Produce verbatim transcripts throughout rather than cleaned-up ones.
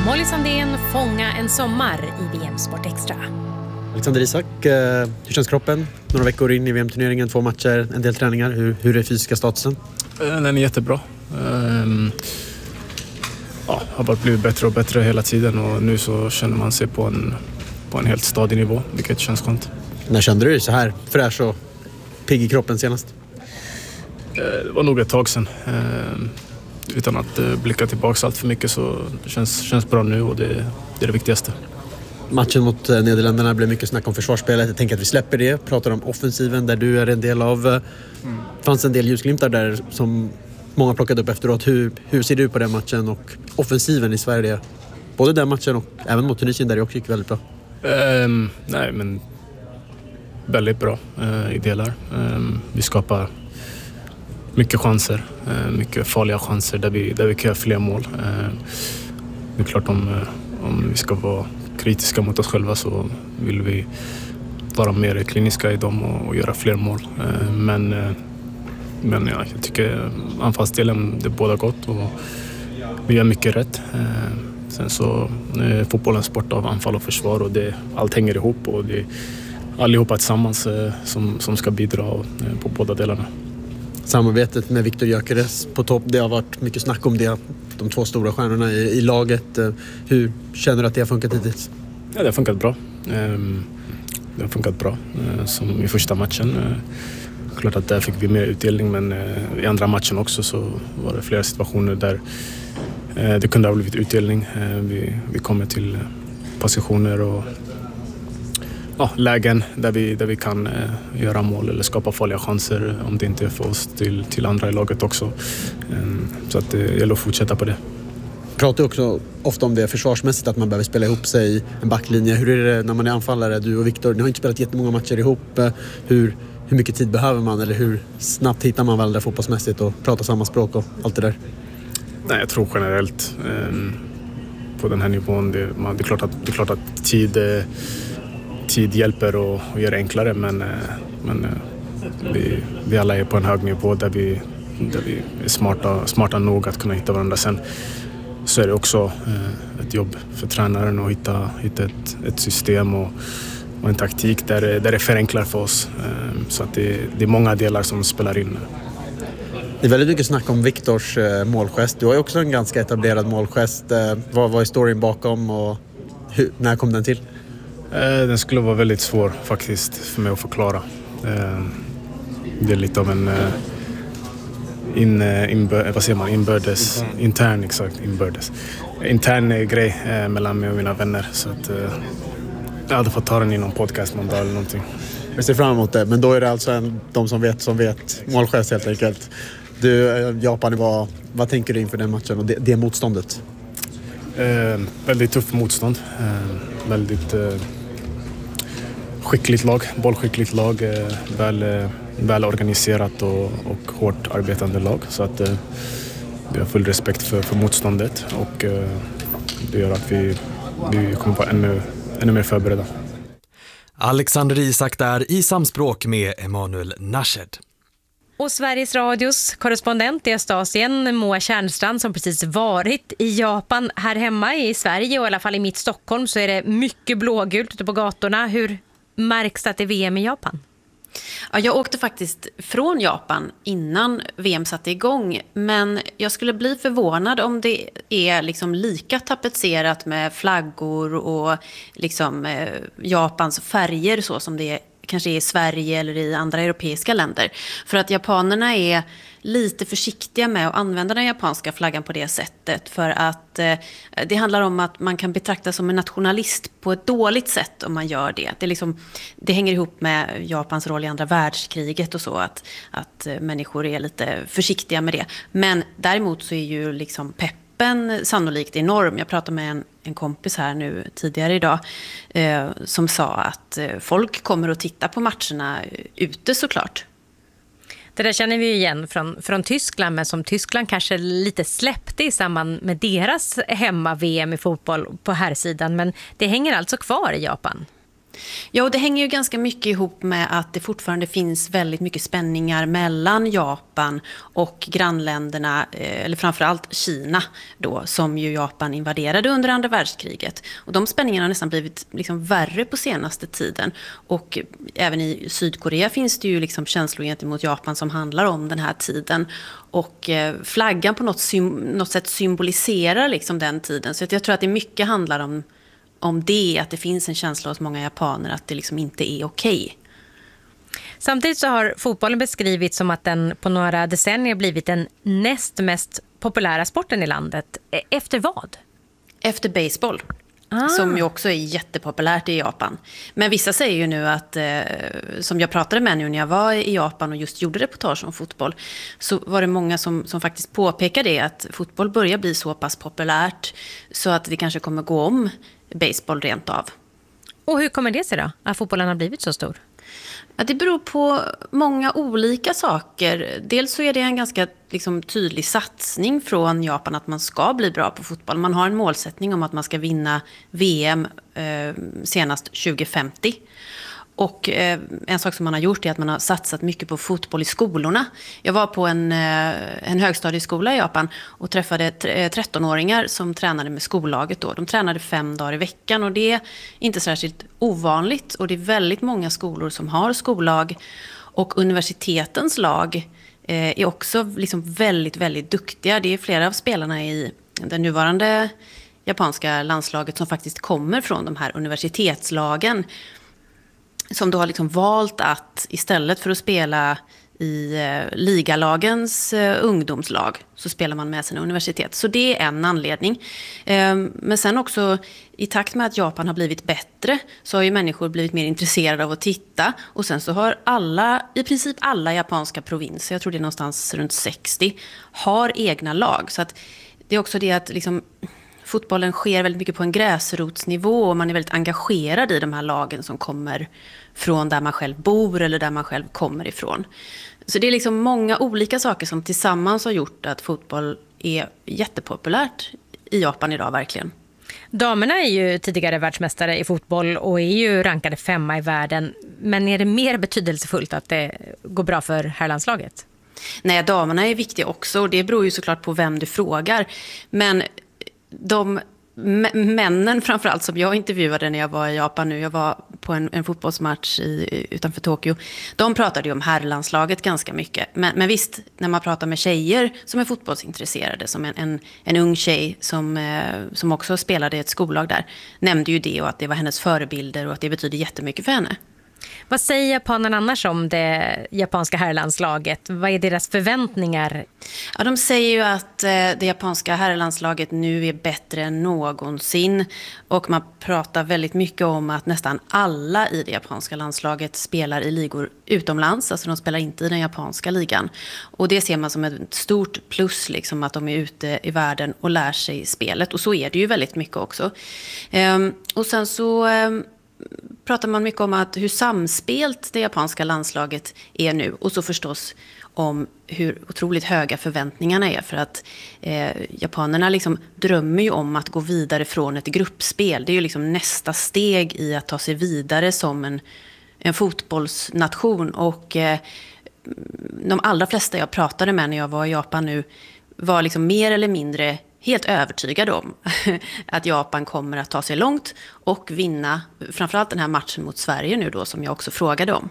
Molly Sandén, Fånga en sommar i V M Sport Extra. Alexander Isak, hur känns kroppen? Några veckor in i V M-turneringen, två matcher, en del träningar. Hur, hur är fysiska statusen? Den är jättebra. Um, ja, har bara blivit bättre och bättre hela tiden och nu så känner man sig på en, på en helt stadig nivå, vilket känns skönt. När kände du dig så här fräsch och pigg i kroppen senast? Det var nog ett tag sedan. Utan att blicka tillbaka allt för mycket så det känns, känns bra nu och det, det är det viktigaste. Matchen mot Nederländerna blev mycket snack om försvarsspelet. Jag tänker att vi släpper det. Pratar om offensiven där du är en del av. Mm. Fanns en del ljusglimtar där som många plockade upp efteråt. Hur, hur ser du på den matchen och offensiven i Sverige? Både den matchen och även mot Tunisien där det också gick väldigt bra. Um, nej, men väldigt bra uh, i delar. Um, vi skapar mycket chanser, uh, mycket farliga chanser där vi, där vi kan göra fler mål. Uh, det är klart om, uh, om vi ska vara kritiska mot oss själva så vill vi vara mer kliniska i dem och, och göra fler mål. Uh, men uh, men ja, jag tycker anfallsdelen det är båda gott och vi gör mycket rätt. Uh, sen så är fotbollen sport av anfall och försvar och det, allt hänger ihop och det är allihopa tillsammans uh, som, som ska bidra uh, på båda delarna. Samarbetet med Viktor Gyökeres på topp, det har varit mycket snack om det. De två stora stjärnorna i, i laget. Hur känner du att det har funkat hittills? Ja, det har funkat bra. Det har funkat bra. Som i första matchen. Klart att där fick vi mer utdelning, men i andra matchen också så var det flera situationer där det kunde ha blivit utdelning. Vi, vi kommer till positioner och ja, lägen där vi, där vi kan eh, göra mål eller skapa farliga chanser om det inte är för oss till, till andra i laget också. Um, så att det gäller att fortsätta på det. Pratar också ofta om det försvarsmässigt att man behöver spela ihop sig i en backlinje. Hur är det när man är anfallare, du och Viktor? Ni har inte spelat jättemånga matcher ihop. Hur, hur mycket tid behöver man eller hur snabbt hittar man varandra fotbollsmässigt och pratar samma språk och allt det där? Nej, jag tror generellt um, på den här nivån. Det, man, det, är klart att, det är klart att tid... Eh, Tid hjälper och, och gör det enklare, men, men vi, vi alla är på en hög nivå där vi, där vi är smarta, smarta nog att kunna hitta varandra. Sen så är det också eh, ett jobb för tränaren att hitta, hitta ett, ett system och, och en taktik där, där det förenklar för oss. Eh, så att det, det är många delar som spelar in. Det är väldigt mycket snack om Viktors eh, målgest. Du har ju också en ganska etablerad målgest. Eh, vad, vad är storyn bakom och hur, när kom den till? Den skulle vara väldigt svår faktiskt för mig att förklara. Det är lite av en in, inbör, vad säger man, inbördes, intern, intern exakt, inbördes. Intern grej mellan mig och mina vänner. Så att jag hade fått ta den i någon podcast någon dag eller någonting. Vi ser fram emot det, men då är det alltså en, de som vet som vet målgest helt enkelt. Du, Japan, vad, vad tänker du inför den matchen och det, det motståndet? Eh, väldigt tuff motstånd. Eh, väldigt eh, skickligt lag, bollskickligt lag. Eh, väl, eh, väl organiserat och, och hårt arbetande lag. Så att eh, vi har full respekt för, för motståndet och eh, det gör att vi, vi kommer vara ännu, ännu mer förberedda. Alexander Isak där i samspråk med Emanuel Nashed. Och Sveriges Radios korrespondent i Östasien, Moa Kärnstrand, som precis varit i Japan. Här hemma i Sverige och i alla fall i mitt Stockholm så är det mycket blågult ute på gatorna. Hur märks det att det är V M i Japan? Ja, jag åkte faktiskt från Japan innan V M satte igång. Men jag skulle bli förvånad om det är liksom lika tapetserat med flaggor och liksom, eh, Japans färger så som det är kanske är i Sverige eller i andra europeiska länder. För att japanerna är lite försiktiga med att använda den japanska flaggan på det sättet. För att eh, det handlar om att man kan betraktas som en nationalist på ett dåligt sätt om man gör det. Det, är liksom, det hänger ihop med Japans roll i andra världskriget och så. Att, att människor är lite försiktiga med det. Men däremot så är ju liksom peppen sannolikt enorm. Jag pratade med en en kompis här nu tidigare idag eh, som sa att eh, folk kommer att titta på matcherna ute såklart. Det där känner vi ju igen från, från Tyskland, men som Tyskland kanske lite släppte i samband med deras hemma-V M i fotboll på här sidan, men det hänger alltså kvar i Japan. Ja, och det hänger ju ganska mycket ihop med att det fortfarande finns väldigt mycket spänningar mellan Japan och grannländerna, eller framförallt Kina då, som ju Japan invaderade under andra världskriget. Och de spänningarna har nästan blivit liksom värre på senaste tiden. Och även i Sydkorea finns det ju liksom känslor gentemot Japan som handlar om den här tiden. Och flaggan på något, sym- något sätt symboliserar liksom den tiden. Så jag tror att det mycket handlar om om det, att det finns en känsla hos många japaner att det liksom inte är okej. Samtidigt så har fotbollen beskrivits som att den på några decennier blivit den näst mest populära sporten i landet. Efter vad? Efter baseball. Ah. Som ju också är jättepopulärt i Japan. Men vissa säger ju nu att, eh, som jag pratade med nu när jag var i Japan och just gjorde reportage om fotboll, så var det många som, som faktiskt påpekade det, att fotboll börjar bli så pass populärt så att det kanske kommer gå om baseball rent av. Och hur kommer det sig då, att fotbollen har blivit så stor? Ja, det beror på många olika saker. Dels så är det en ganska liksom, tydlig satsning från Japan att man ska bli bra på fotboll. Man har en målsättning om att man ska vinna V M eh, senast tjugo femtio. Och eh, en sak som man har gjort är att man har satsat mycket på fotboll i skolorna. Jag var på en, eh, en högstadieskola i Japan och träffade trettonåringar som tränade med skollaget då. De tränade fem dagar i veckan och det är inte särskilt ovanligt. Och det är väldigt många skolor som har skollag. Och universitetens lag eh, är också liksom väldigt, väldigt duktiga. Det är flera av spelarna i den nuvarande japanska landslaget som faktiskt kommer från de här universitetslagen. Som då har liksom valt att istället för att spela i eh, ligalagens eh, ungdomslag så spelar man med sina universitet. Så det är en anledning. Eh, men sen också i takt med att Japan har blivit bättre så har ju människor blivit mer intresserade av att titta. Och sen så har alla, i princip alla japanska provinser, jag tror det är någonstans runt sextio, har egna lag. Så att det är också det att liksom fotbollen sker väldigt mycket på en gräsrotsnivå och man är väldigt engagerad i de här lagen som kommer från där man själv bor eller där man själv kommer ifrån. Så det är liksom många olika saker som tillsammans har gjort att fotboll är jättepopulärt i Japan idag verkligen. Damerna är ju tidigare världsmästare i fotboll och är ju rankade femma i världen. Men är det mer betydelsefullt att det går bra för herrlandslaget? Nej, damerna är viktiga också och det beror ju såklart på vem du frågar. Men de männen framförallt som jag intervjuade när jag var i Japan nu, jag var på en, en fotbollsmatch i, utanför Tokyo, de pratade ju om herrlandslaget ganska mycket. Men, men visst, när man pratar med tjejer som är fotbollsintresserade, som en, en, en ung tjej som, eh, som också spelade i ett skollag där, nämnde ju det och att det var hennes förebilder och att det betyder jättemycket för henne. Vad säger japanerna annars om det japanska herrlandslaget? Vad är deras förväntningar? Ja, de säger ju att eh, det japanska herrlandslaget nu är bättre än någonsin. Och man pratar väldigt mycket om att nästan alla i det japanska landslaget spelar i ligor utomlands. Alltså de spelar inte i den japanska ligan. Och det ser man som ett stort plus, liksom, att de är ute i världen och lär sig spelet. Och så är det ju väldigt mycket också. Ehm, och sen så... Ehm, pratar man mycket om att hur samspelt det japanska landslaget är nu. Och så förstås om hur otroligt höga förväntningarna är. För att eh, japanerna liksom drömmer ju om att gå vidare från ett gruppspel. Det är ju liksom nästa steg i att ta sig vidare som en, en fotbollsnation. Och eh, de allra flesta jag pratade med när jag var i Japan nu var liksom mer eller mindre helt övertygad om att Japan kommer att ta sig långt och vinna framförallt den här matchen mot Sverige nu då, som jag också frågade om.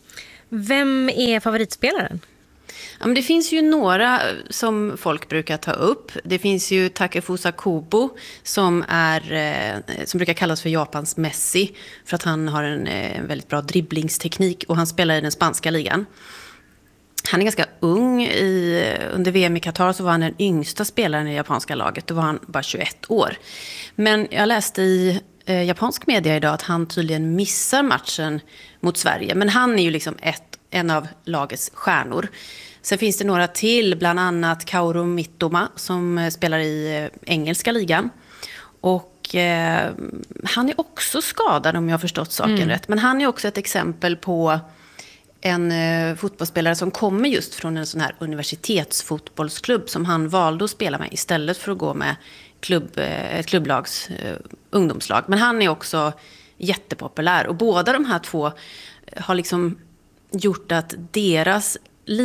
Vem är favoritspelaren? Ja, men det finns ju några som folk brukar ta upp. Det finns ju Takefusa Kobo som, är, eh, som brukar kallas för Japans Messi för att han har en, eh, en väldigt bra dribblingsteknik och han spelar i den spanska ligan. Han är ganska ung. I, under V M i Qatar så var han den yngsta spelaren i det japanska laget. Då var han bara tjugoett år. Men jag läste i eh, japansk media idag att han tydligen missar matchen mot Sverige. Men han är ju liksom ett, en av lagets stjärnor. Sen finns det några till, bland annat Kaoru Mitoma som eh, spelar i eh, engelska ligan. Och eh, han är också skadad om jag har förstått saken mm. rätt. Men han är också ett exempel på en eh, fotbollsspelare som kommer just från en sån här universitetsfotbollsklubb som han valde att spela med istället för att gå med klubb, eh, ett klubblags eh, ungdomslag. Men han är också jättepopulär. Och båda de här två har liksom gjort att deras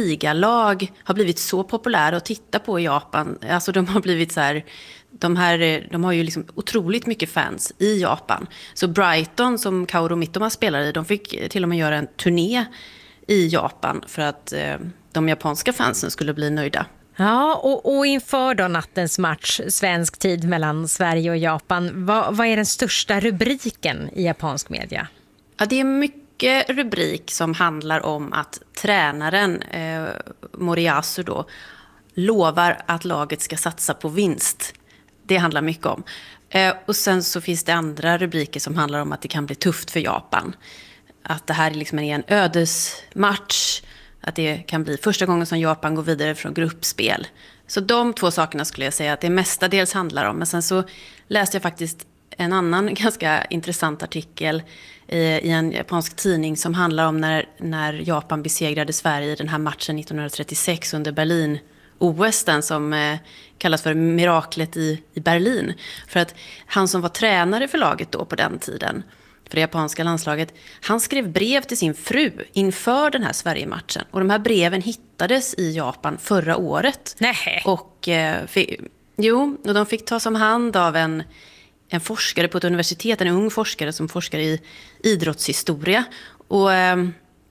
ligalag har blivit så populära att titta på i Japan. Alltså de har blivit så här, de här, de har ju liksom otroligt mycket fans i Japan. Så Brighton, som Kaoru Mitoma spelar i, de fick till och med göra en turné i Japan för att eh, de japanska fansen skulle bli nöjda. Ja, och, och inför då nattens match, svensk tid mellan Sverige och Japan, vad, vad är den största rubriken i japansk media? Ja, det är mycket rubrik som handlar om att tränaren eh, Moriyasu då lovar att laget ska satsa på vinst. Det handlar mycket om. Eh, och sen så finns det andra rubriker som handlar om att det kan bli tufft för Japan. Att det här liksom är en ödesmatch. Att det kan bli första gången som Japan går vidare från gruppspel. Så de två sakerna skulle jag säga att det mestadels handlar om. Men sen så läste jag faktiskt en annan ganska intressant artikel i, i en japansk tidning som handlar om när, när Japan besegrade Sverige i den här matchen nittonhundratrettiosex under Berlin-O S, den som eh, kallas för miraklet i, i Berlin. För att han som var tränare för laget då på den tiden, för det japanska landslaget, han skrev brev till sin fru inför den här Sverige-matchen. Och de här breven hittades i Japan förra året. Nej. Och, eh, fick, jo, och de fick tas om hand av en, en forskare på ett universitet, en ung forskare som forskar i idrottshistoria. Och eh,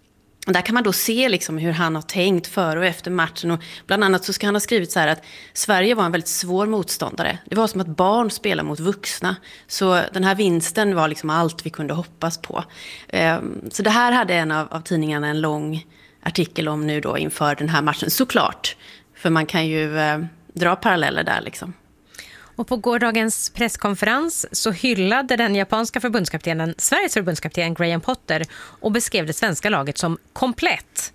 där kan man då se liksom hur han har tänkt före och efter matchen. Och bland annat så ska han ha skrivit så här att Sverige var en väldigt svår motståndare. Det var som att barn spelar mot vuxna. Så den här vinsten var liksom allt vi kunde hoppas på. Så det här hade en av, av tidningarna en lång artikel om nu då inför den här matchen. Såklart. För man kan ju eh, dra paralleller där liksom. Och på gårdagens presskonferens så hyllade den japanska förbundskaptenen Sveriges förbundskapten Graham Potter och beskrev det svenska laget som komplett.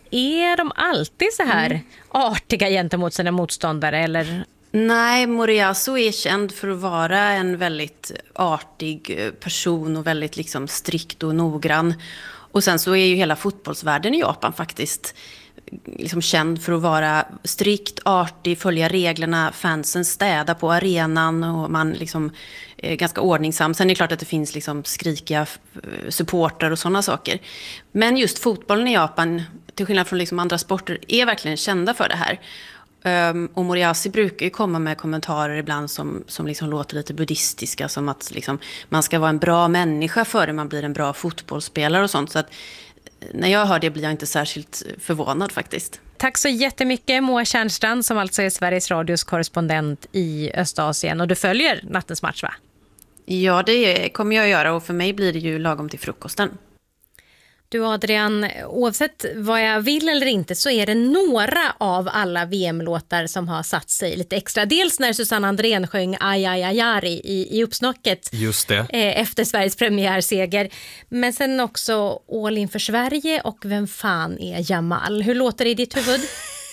Är de alltid så här mm. artiga gentemot sina motståndare eller? Nej, Moriyasu är känd för att vara en väldigt artig person och väldigt liksom strikt och noggrann. Och sen så är ju hela fotbollsvärlden i Japan faktiskt liksom känd för att vara strikt, artig, följa reglerna, fansen städa på arenan och man liksom är ganska ordningsam. Sen är det klart att det finns liksom skrikiga supportrar och sådana saker. Men just fotbollen i Japan, till skillnad från liksom andra sporter, är verkligen kända för det här. Um, och Moriyasu brukar ju komma med kommentarer ibland som, som liksom låter lite buddhistiska, som att liksom, man ska vara en bra människa före man blir en bra fotbollsspelare och sånt. Så att när jag hör det blir jag inte särskilt förvånad faktiskt. Tack så jättemycket Moa Tjärnstrand, som alltså är Sveriges Radios korrespondent i Östasien. Och du följer nattens match, va? Ja, det kommer jag att göra, och för mig blir det ju lagom till frukosten. Du Adrian, oavsett vad jag vill eller inte så är det några av alla V M-låtar som har satt sig lite extra. Dels när Susanne Andrén sjöng Aj, aj, aj, aj i, i uppsnocket. Just det. Eh, efter Sveriges premiärseger. Men sen också All in för Sverige och Vem fan är Jamal? Hur låter det i ditt huvud?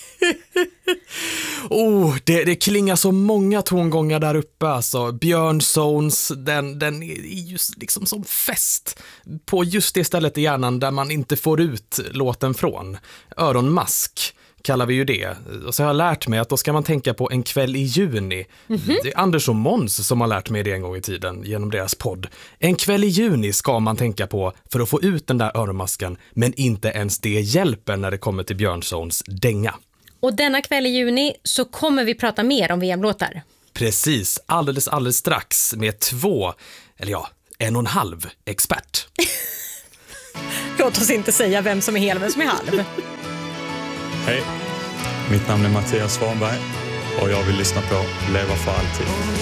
oh, det, det klingar så många tongångar där uppe. Alltså, Björn Zones, den, den är just liksom som fest på just det stället i hjärnan där man inte får ut låten från. Öronmask kallar vi ju det. Och så har jag lärt mig att då ska man tänka på En kväll i juni. Mm-hmm. Det är Anders och Måns som har lärt mig det en gång i tiden genom deras podd. En kväll i juni ska man tänka på för att få ut den där öronmasken, men inte ens det hjälper när det kommer till Björn Zones dänga. Och denna kväll i juni så kommer vi prata mer om V M-låtar. Precis, alldeles alldeles strax med två, eller ja, en och en halv expert. Låt oss inte säga vem som är hel och vem som är halv. Hej, mitt namn är Mattias Svanberg och jag vill lyssna på Leva för alltid.